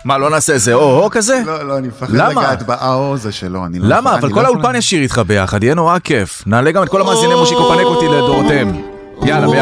מה, לא נעשה איזה או כזה? לא, אני מפחד לגעת באו זה שלא. למה? אבל כל האולפן ישיר איתך ביחד, יהיה נורא כיף. נעלה גם את כל המאזיני מושיקו פנקוטי לדורותיהם. יאללה, ביחד.